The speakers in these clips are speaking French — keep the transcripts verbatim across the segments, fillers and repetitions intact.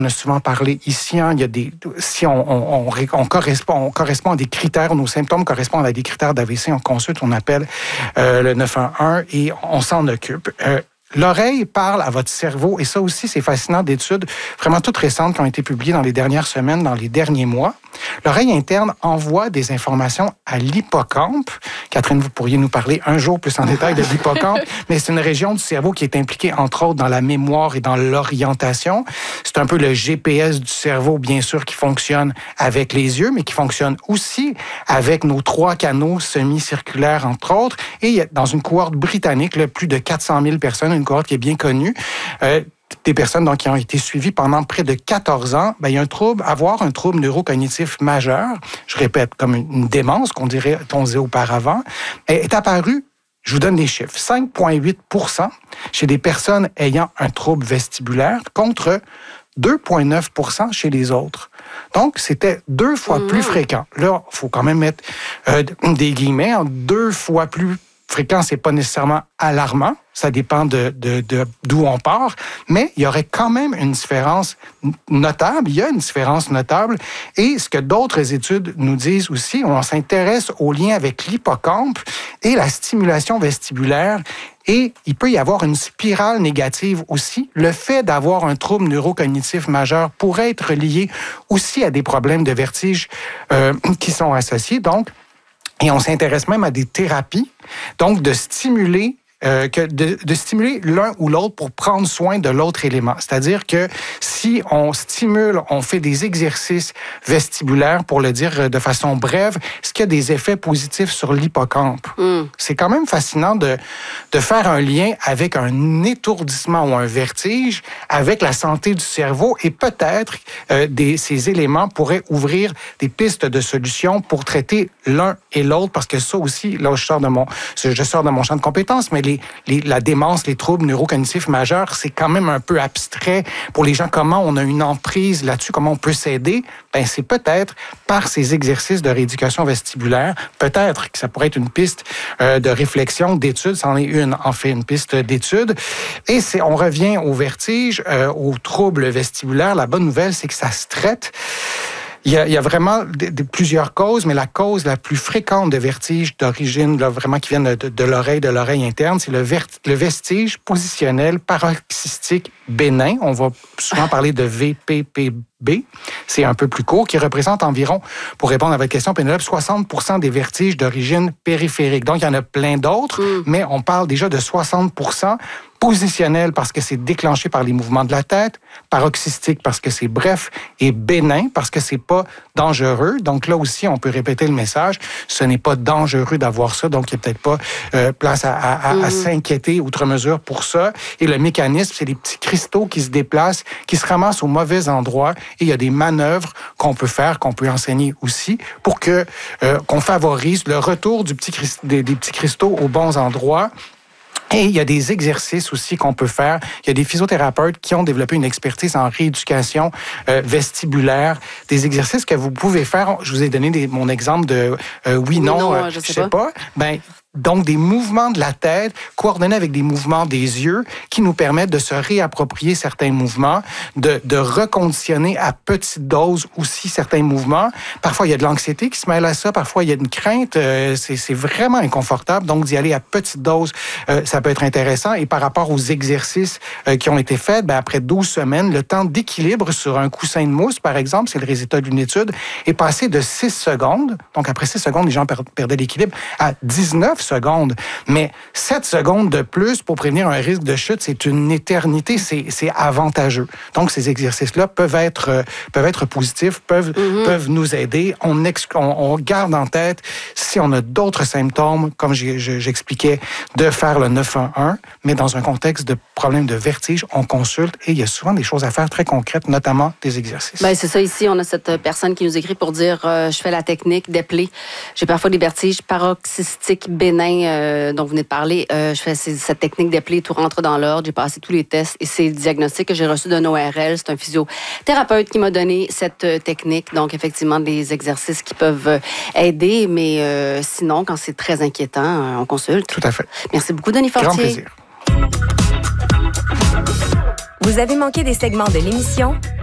On a souvent parlé ici, hein, il y a des, si on, on, on, on, correspond, on correspond à des critères, nos symptômes correspondent à des critères d'A V C, on consulte, on appelle euh, le neuf un un et on s'en occupe. Euh, L'oreille parle à votre cerveau et ça aussi, c'est fascinant d'études vraiment toutes récentes qui ont été publiées dans les dernières semaines, dans les derniers mois. L'oreille interne envoie des informations à l'hippocampe. Catherine, vous pourriez nous parler un jour plus en détail de l'hippocampe, mais c'est une région du cerveau qui est impliquée, entre autres, dans la mémoire et dans l'orientation. C'est un peu le G P S du cerveau, bien sûr, qui fonctionne avec les yeux, mais qui fonctionne aussi avec nos trois canaux semi-circulaires, entre autres. Et dans une cohorte britannique, là, plus de quatre cent mille personnes, une cohorte qui est bien connue, euh, des personnes donc, qui ont été suivies pendant près de quatorze ans, ben, il y a un trouble, avoir un trouble neurocognitif majeur, je répète, comme une démence qu'on dirait, on disait auparavant, est apparu, je vous donne des chiffres, cinq virgule huit pour cent chez des personnes ayant un trouble vestibulaire contre deux virgule neuf pour cent chez les autres. Donc, c'était deux fois mmh. plus fréquent. Là, il faut quand même mettre euh, des guillemets, hein, deux fois plus fréquent, c'est pas nécessairement alarmant. Ça dépend de, de, de, d'où on part. Mais il y aurait quand même une différence notable. Il y a une différence notable. Et ce que d'autres études nous disent aussi, on s'intéresse au lien avec l'hippocampe et la stimulation vestibulaire. Et il peut y avoir une spirale négative aussi. Le fait d'avoir un trouble neurocognitif majeur pourrait être lié aussi à des problèmes de vertige euh, qui sont associés. Donc, et on s'intéresse même à des thérapies, donc de stimuler Euh, que de, de stimuler l'un ou l'autre pour prendre soin de l'autre élément. C'est-à-dire que si on stimule, on fait des exercices vestibulaires, pour le dire de façon brève, est-ce qu'il y a des effets positifs sur l'hippocampe? Mm. C'est quand même fascinant de, de faire un lien avec un étourdissement ou un vertige, avec la santé du cerveau et peut-être euh, des, ces éléments pourraient ouvrir des pistes de solutions pour traiter l'un et l'autre, parce que ça aussi, là, je sors de mon, je sors de mon champ de compétences, mais les Les, les, la démence, les troubles neurocognitifs majeurs, c'est quand même un peu abstrait pour les gens. Comment on a une emprise là-dessus, comment on peut s'aider? Ben, c'est peut-être par ces exercices de rééducation vestibulaire, peut-être que ça pourrait être une piste euh, de réflexion, d'étude, c'en est une, en fait, une piste d'étude. Et c'est, on revient au vertige, euh, aux troubles vestibulaires. La bonne nouvelle, c'est que ça se traite. Il y, a, il y a vraiment de, de, plusieurs causes, mais la cause la plus fréquente de vertige d'origine, là, vraiment qui vient de, de, de l'oreille, de l'oreille interne, c'est le, vert, le vestige positionnel paroxystique bénin. On va souvent parler de V P P B. C'est un peu plus court, qui représente environ, pour répondre à votre question, Pénélope, soixante pour cent des vertiges d'origine périphérique. Donc, il y en a plein d'autres, mm. mais on parle déjà de soixante pour cent positionnel parce que c'est déclenché par les mouvements de la tête, paroxystique parce que c'est bref et bénin parce que c'est pas dangereux. Donc là aussi, on peut répéter le message. Ce n'est pas dangereux d'avoir ça, donc il n'y a peut-être pas euh, place à, à, à, mmh. à s'inquiéter outre mesure pour ça. Et le mécanisme, c'est des petits cristaux qui se déplacent, qui se ramassent au mauvais endroit. Et il y a des manœuvres qu'on peut faire, qu'on peut enseigner aussi pour que euh, qu'on favorise le retour du petit, des, des petits cristaux aux bons endroits. Et il y a des exercices aussi qu'on peut faire. Il y a des physiothérapeutes qui ont développé une expertise en rééducation euh, vestibulaire. Des exercices que vous pouvez faire. Je vous ai donné des, mon exemple de euh, oui, non, non euh, je sais, je sais pas. pas. Ben, donc, des mouvements de la tête coordonnés avec des mouvements des yeux qui nous permettent de se réapproprier certains mouvements, de, de reconditionner à petite dose aussi certains mouvements. Parfois, il y a de l'anxiété qui se mêle à ça. Parfois, il y a une crainte. Euh, c'est, c'est vraiment inconfortable. Donc, d'y aller à petite dose, euh, ça peut être intéressant. Et par rapport aux exercices euh, qui ont été faits, ben, après douze semaines, le temps d'équilibre sur un coussin de mousse, par exemple, c'est le résultat d'une étude, est passé de six secondes. Donc, après six secondes, les gens per- perdaient l'équilibre à dix-neuf secondes. Mais sept secondes de plus pour prévenir un risque de chute, c'est une éternité, c'est, c'est avantageux. Donc, ces exercices-là peuvent être, euh, peuvent être positifs, peuvent, mm-hmm. peuvent nous aider. On, ex- on, on garde en tête, si on a d'autres symptômes, comme j'ai, j'expliquais, de faire le neuf un un, mais dans un contexte de problème de vertige, on consulte et il y a souvent des choses à faire très concrètes, notamment des exercices. Bien, c'est ça ici. On a cette personne qui nous écrit pour dire euh, je fais la technique d'Epley. J'ai parfois des vertiges paroxystiques bénins euh, dont vous venez de parler. Euh, je fais ces, cette technique d'Epley, tout rentre dans l'ordre. J'ai passé tous les tests et c'est le diagnostic que j'ai reçu d'un O R L. C'est un physiothérapeute qui m'a donné cette euh, technique. Donc, effectivement, des exercices qui peuvent euh, aider, mais euh, sinon, quand c'est très inquiétant, euh, on consulte. Tout à fait. Merci beaucoup, Denis Fortier. Grand plaisir. Vous avez manqué des segments de l'émission?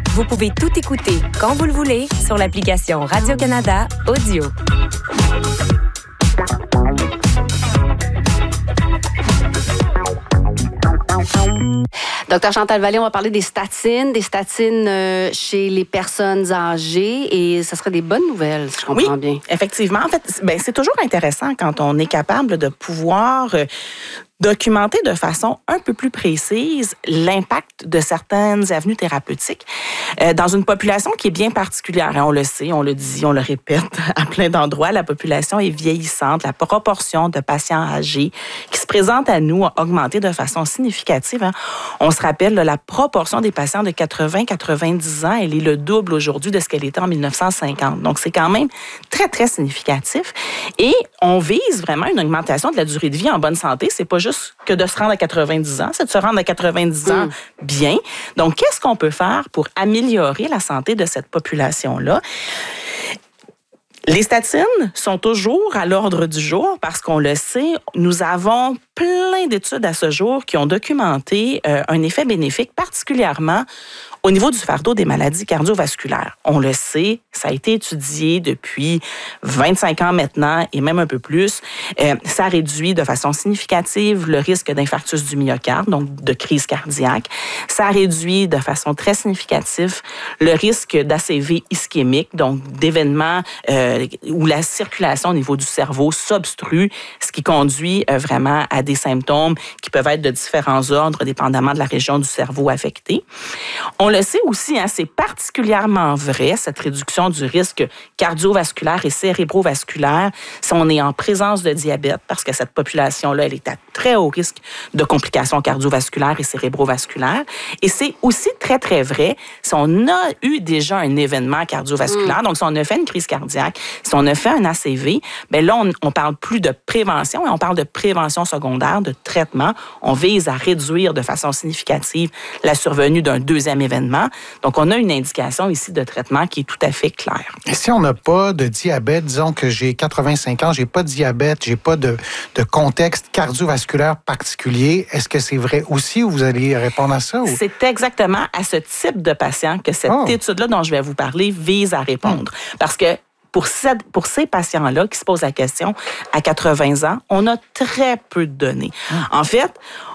Vous pouvez tout écouter quand vous le voulez sur l'application Radio-Canada Audio. Docteur Chantal Vallée, on va parler des statines, des statines euh, chez les personnes âgées, et ça serait des bonnes nouvelles, si je comprends oui, bien. Effectivement. En fait, ben, c'est toujours intéressant quand on est capable de pouvoir euh, documenter de façon un peu plus précise l'impact de certaines avenues thérapeutiques euh, dans une population qui est bien particulière. Et on le sait, on le dit, on le répète à plein d'endroits, la population est vieillissante, la proportion de patients âgés qui se présentent à nous a augmenté de façon significative. Hein. On se rappelle, là, la proportion des patients de quatre-vingts à quatre-vingt-dix ans, elle est le double aujourd'hui de ce qu'elle était en dix-neuf cent cinquante. Donc, c'est quand même très, très significatif. Et on vise vraiment une augmentation de la durée de vie en bonne santé. C'est pas juste que de se rendre à quatre-vingt-dix ans, c'est de se rendre à quatre-vingt-dix ans bien. Donc, qu'est-ce qu'on peut faire pour améliorer la santé de cette population-là? Les statines sont toujours à l'ordre du jour parce qu'on le sait, nous avons plein d'études à ce jour qui ont documenté euh, un effet bénéfique, particulièrement au niveau du fardeau des maladies cardiovasculaires. On le sait, ça a été étudié depuis vingt-cinq ans maintenant et même un peu plus. Euh, ça réduit de façon significative le risque d'infarctus du myocarde, donc de crise cardiaque. Ça réduit de façon très significative le risque d'A C V ischémique, donc d'événements euh, où la circulation au niveau du cerveau s'obstrue, ce qui conduit euh, vraiment à des symptômes qui peuvent être de différents ordres, dépendamment de la région du cerveau affectée. On le sait aussi, hein, c'est particulièrement vrai, cette réduction du risque cardiovasculaire et cérébrovasculaire, si on est en présence de diabète, parce que cette population-là, elle est à très haut risque de complications cardiovasculaires et cérébrovasculaires. Et c'est aussi très, très vrai si on a eu déjà un événement cardiovasculaire, mmh. donc si on a fait une crise cardiaque, si on a fait un A C V, bien là, on, on parle plus de prévention, et on parle de prévention secondaire, de traitement. On vise à réduire de façon significative la survenue d'un deuxième événement. Donc, on a une indication ici de traitement qui est tout à fait claire. Et si on n'a pas de diabète, disons que j'ai quatre-vingt-cinq ans, j'ai pas de diabète, j'ai pas de, de contexte cardiovasculaire particulier, est-ce que c'est vrai aussi ou vous allez répondre à ça? Ou? C'est exactement à ce type de patient que cette oh. étude-là dont je vais vous parler vise à répondre. Mmh. Parce que Pour, cette, pour ces patients-là qui se posent la question à quatre-vingts ans, on a très peu de données. Mmh. En fait,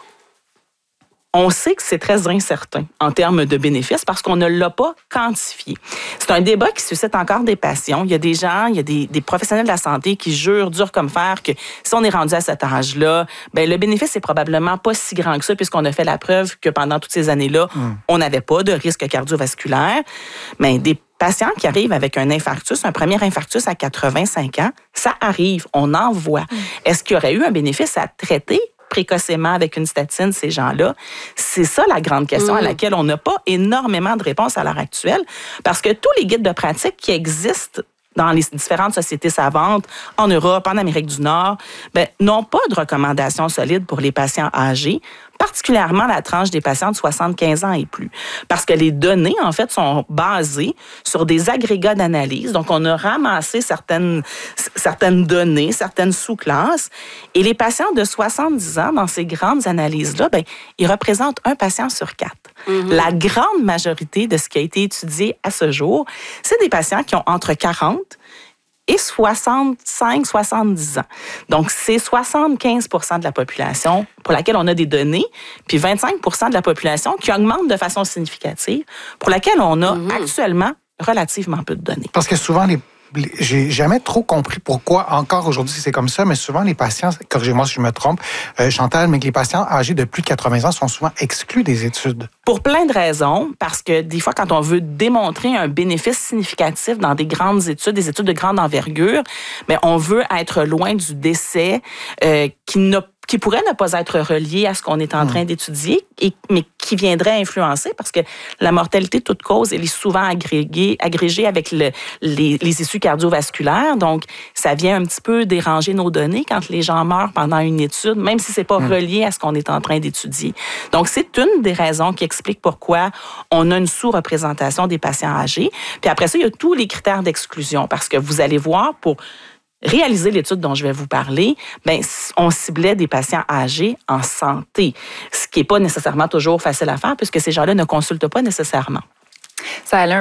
on sait que c'est très incertain en termes de bénéfices parce qu'on ne l'a pas quantifié. C'est un débat qui suscite encore des passions. Il y a des gens, il y a des, des professionnels de la santé qui jurent dur comme fer que si on est rendu à cet âge-là, ben le bénéfice est probablement pas si grand que ça puisqu'on a fait la preuve que pendant toutes ces années-là, mmh. on n'avait pas de risque cardiovasculaire. Mais des patients qui arrivent avec un infarctus, un premier infarctus à quatre-vingt-cinq ans, ça arrive, on en voit. Mmh. Est-ce qu'il y aurait eu un bénéfice à traiter précocement avec une statine, ces gens-là? C'est ça la grande question mmh. à laquelle on n'a pas énormément de réponses à l'heure actuelle, parce que tous les guides de pratique qui existent dans les différentes sociétés savantes, en Europe, en Amérique du Nord, ben, n'ont pas de recommandations solides pour les patients âgés, particulièrement la tranche des patients de soixante-quinze ans et plus. Parce que les données, en fait, sont basées sur des agrégats d'analyse. Donc, on a ramassé certaines, certaines données, certaines sous-classes. Et les patients de soixante-dix ans, dans ces grandes analyses-là, ben, ils représentent un patient sur quatre. Mm-hmm. La grande majorité de ce qui a été étudié à ce jour, c'est des patients qui ont entre quarante et soixante-cinq soixante-dix ans. Donc, c'est soixante-quinze pour cent de la population pour laquelle on a des données, puis vingt-cinq pour cent de la population qui augmente de façon significative, pour laquelle on a mm-hmm. actuellement relativement peu de données. Parce que souvent, les j'ai jamais trop compris pourquoi encore aujourd'hui c'est comme ça, mais souvent les patients, corrigez-moi si je me trompe, euh, Chantal, mais que les patients âgés de plus de quatre-vingts ans sont souvent exclus des études. Pour plein de raisons, parce que des fois, quand on veut démontrer un bénéfice significatif dans des grandes études, des études de grande envergure, mais on veut être loin du décès euh, qui n'a qui pourrait ne pas être relié à ce qu'on est en train d'étudier, et, mais qui viendrait influencer, parce que la mortalité toute cause, elle est souvent agrégée, agrégée avec le, les, les issues cardiovasculaires. Donc, ça vient un petit peu déranger nos données quand les gens meurent pendant une étude, même si c'est pas mmh. relié à ce qu'on est en train d'étudier. Donc, c'est une des raisons qui explique pourquoi on a une sous-représentation des patients âgés. Puis après ça, il y a tous les critères d'exclusion, parce que vous allez voir, pour réaliser l'étude dont je vais vous parler, ben, on ciblait des patients âgés en santé, ce qui n'est pas nécessairement toujours facile à faire puisque ces gens-là ne consultent pas nécessairement. Ça allait un